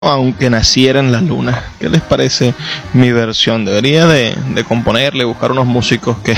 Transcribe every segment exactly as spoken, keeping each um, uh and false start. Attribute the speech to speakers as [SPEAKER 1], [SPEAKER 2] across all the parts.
[SPEAKER 1] Aunque naciera en la luna. ¿Qué les parece mi versión? Debería de, de componerle, buscar unos músicos que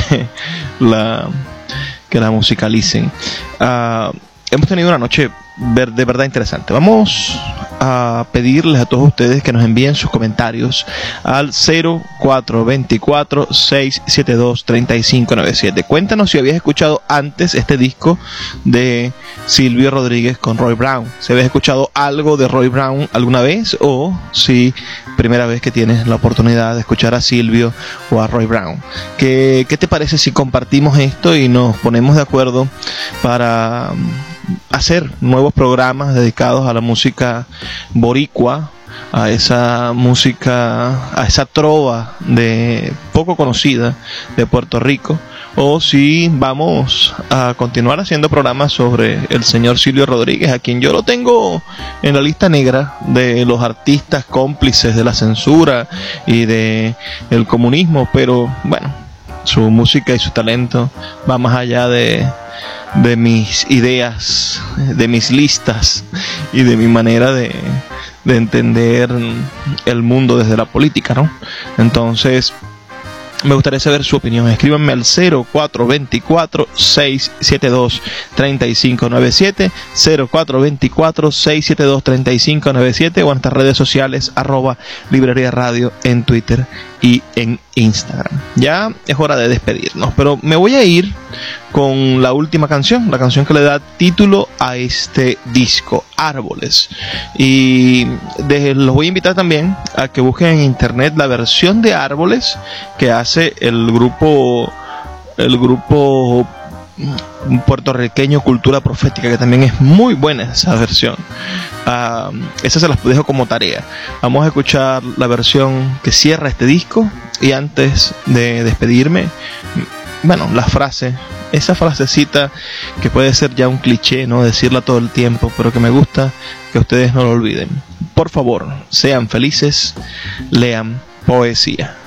[SPEAKER 1] la, que la musicalicen. Uh, hemos tenido una noche ver, de verdad interesante. Vamos a pedirles a todos ustedes que nos envíen sus comentarios al cero cuatro dos cuatro, seis siete dos, tres cinco nueve siete. Cuéntanos si habías escuchado antes este disco de Silvio Rodríguez con Roy Brown. Si habías escuchado algo de Roy Brown alguna vez, o si primera vez que tienes la oportunidad de escuchar a Silvio o a Roy Brown. ¿Qué, qué te parece si compartimos esto y nos ponemos de acuerdo para hacer nuevos programas dedicados a la música boricua, a esa música, a esa trova de poco conocida de Puerto Rico? O si vamos a continuar haciendo programas sobre el señor Silvio Rodríguez, a quien yo lo tengo en la lista negra de los artistas cómplices de la censura y de el comunismo, pero bueno, su música y su talento va más allá de de mis ideas, de mis listas y de mi manera de, de entender el mundo desde la política, ¿no? Entonces, me gustaría saber su opinión. Escríbanme al cero cuatro dos cuatro, seis siete dos, tres cinco nueve siete, cero cuatro dos cuatro, seis siete dos, tres cinco nueve siete, o en nuestras redes sociales, arroba Librería Radio en Twitter y en Instagram. Ya es hora de despedirnos, pero me voy a ir con la última canción, la canción que le da título a este disco, Árboles. Y de, los voy a invitar también a que busquen en internet la versión de Árboles que hace el grupo el grupo puertorriqueño Cultura Profética, que también es muy buena esa versión. Uh, esa se las dejo como tarea. Vamos a escuchar la versión que cierra este disco, y antes de despedirme, bueno, la frase, esa frasecita que puede ser ya un cliché, no decirla todo el tiempo, pero que me gusta que ustedes no lo olviden. Por favor, sean felices, lean poesía.